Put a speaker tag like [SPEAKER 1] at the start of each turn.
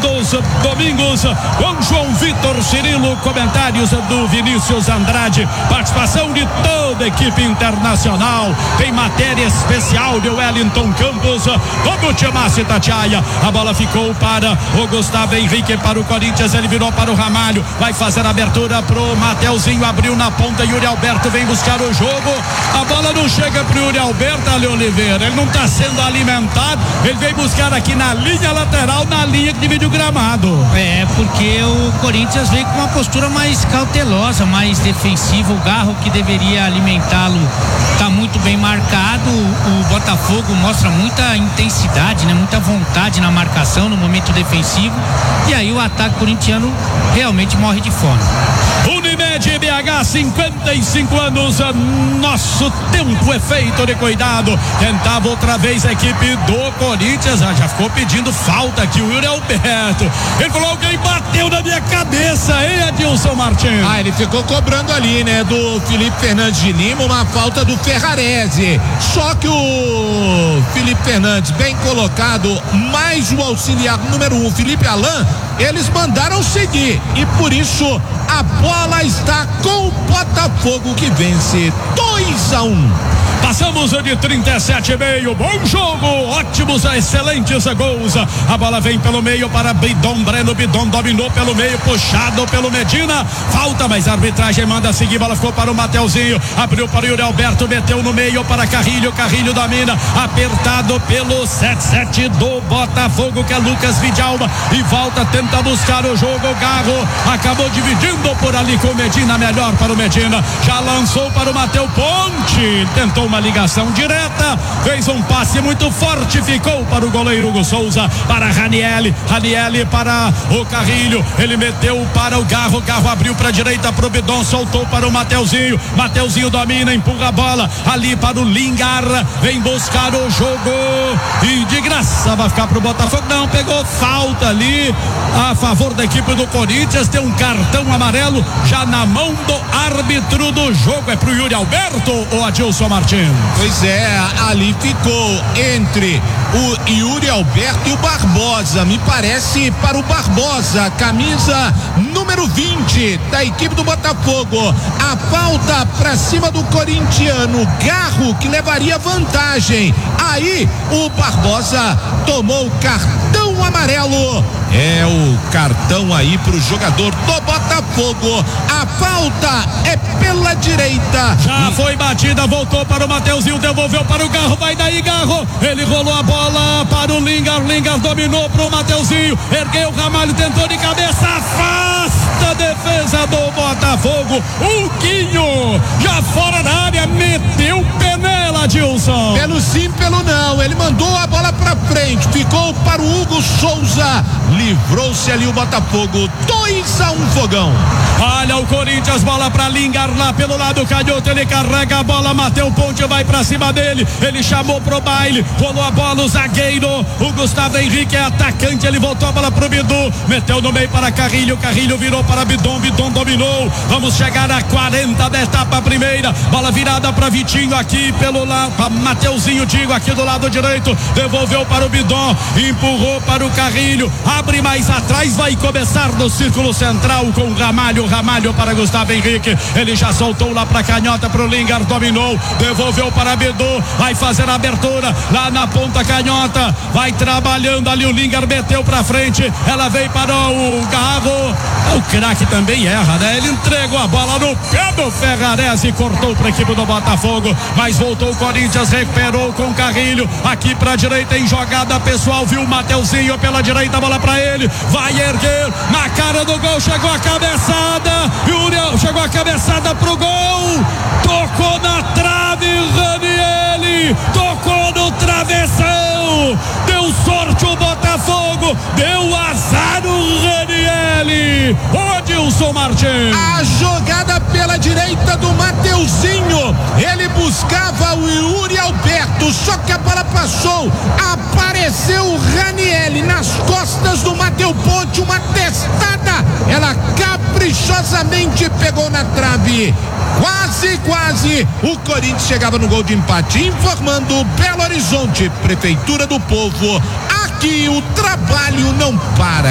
[SPEAKER 1] dos domingos, com João Vitor Cirilo, comentários do Vinícius Andrade, participação de toda a equipe internacional. Tem matéria especial de Wellington Campos, como o Tiamassi Tatiaia. A bola ficou para o Gustavo Henrique, para o Corinthians, ele virou para o Ramalho, vai fazer a abertura pro Mateuzinho, abriu na ponta, Yuri Alberto vem buscar o jogo, a bola não chega pro Yuri Alberto, ali Oliveira, ele não está sendo alimentado, ele veio buscar aqui na linha lateral, na linha que divide o gramado.
[SPEAKER 2] Porque o Corinthians veio com uma postura mais cautelosa, mais defensiva. O Garro, que deveria alimentá-lo, está muito bem marcado. O Botafogo mostra muita intensidade, né? Muita vontade na marcação, no momento defensivo, e aí o ataque corintiano realmente morre de fome.
[SPEAKER 1] Unimed BH, 55 anos, nosso tempo é feito de cuidado. Tentava outra vez a equipe do Corinthians, já ficou pedindo falta aqui o Yuri Alberto. Ele falou: alguém bateu na minha cabeça, hein, Adilson Martins?
[SPEAKER 3] Ele ficou cobrando ali, né, do Felipe Fernandes de Lima, uma falta do Ferrarese. Só que o Felipe Fernandes, bem colocado, mais o auxiliar número 1, Felipe Alan, eles mandaram seguir, e por isso a bola está com o Botafogo, que vence 2-1.
[SPEAKER 1] Passamos de 37,5, bom jogo, ótimos, excelentes gols. A bola vem pelo meio para Bidon, Breno Bidon dominou pelo meio, puxado pelo Medina, falta, mas a arbitragem manda seguir, bola ficou para o Mateuzinho, abriu para o Yuri Alberto, meteu no meio para Carrilho domina, apertado pelo 7-7 do Botafogo, que é Lucas Vidalba, e volta, tenta buscar o jogo. O Garro acabou dividindo por ali com o Medina, melhor para o Medina, já lançou para o Mateu Ponte, tentou uma ligação direta, fez um passe muito forte, ficou para o goleiro Hugo Souza, para Ranielli para o Carrilho, ele meteu para o Garro abriu para a direita para o Bidon, soltou para o Mateuzinho domina, empurra a bola ali para o Lingar, vem buscar o jogo e de graça vai ficar para o Botafogo, não, pegou falta ali a favor da equipe do Corinthians, tem um cartão amarelo já na mão do árbitro do jogo, é pro Yuri Alberto ou Adilson Martins?
[SPEAKER 3] Pois é, ali ficou entre o Yuri Alberto e o Barbosa, me parece para o Barbosa, camisa número 20 da equipe do Botafogo. A falta para cima do corintiano Garro, que levaria vantagem, aí o Barbosa tomou o cartão amarelo, é o cartão aí pro jogador do Botafogo. A falta é pela direita,
[SPEAKER 1] já foi batida, voltou para o Mateuzinho, devolveu para o Garro, vai daí Garro, ele rolou a bola para o Lingar dominou pro Mateuzinho, ergueu o Ramalho, tentou de cabeça, afasta a defesa do Botafogo, o Quinho já fora da área, meteu o pé nela, Adilson.
[SPEAKER 3] Pelo sim, pelo não, ele mandou a bola pra frente, ficou para o Hugo Souza, livrou-se ali o Botafogo, 2-1 Fogão.
[SPEAKER 1] Olha o Corinthians, bola pra Lingar lá pelo lado canhoto, ele carrega a bola, Mateu Ponte vai pra cima dele, ele chamou pro baile, rolou a bola o zagueiro, o Gustavo Henrique é atacante, ele voltou a bola pro Bidu, meteu no meio para Carrilho virou para Bidon dominou, vamos chegar a 40 da etapa primeira, bola virada para Vitinho aqui pelo lado, Mateuzinho aqui do lado direito, devolveu para o Bidon, empurrou para o Carrilho, abre mais atrás, vai começar no círculo central com o Ramalho para Gustavo Henrique, ele já soltou lá para canhota pro Lingar, dominou, devolveu para Bidu, vai fazer a abertura lá na ponta canhota, vai trabalhando ali, o Lingar meteu pra frente, ela veio para o Garro, o craque também erra, né? Ele entregou a bola no pé do Ferrarese e cortou pra equipe do Botafogo, mas voltou o Corinthians, recuperou com o Carrilho, aqui pra direita em jogada pessoal, viu o Mateuzinho pela direita, bola pra ele, vai erguer, na cara do gol, chegou a cabeçada, Yuri chegou a cabeçada pro gol, tocou na trave, Ranielli, tocou no travessão, deu sorte o Botafogo, deu azar o Ranielli, o Adilson Martins.
[SPEAKER 3] A jogada pela direita do Mateuzinho, ele buscava o Yuri Alberto, só que a bola passou, apareceu o Ranielli nas costas do Mateu Ponte, uma testada, ela caprichosamente pegou na trave, quase o Corinthians chegava no gol de empate, informando Belo Horizonte, Prefeitura do Povo, aqui o trabalho não para.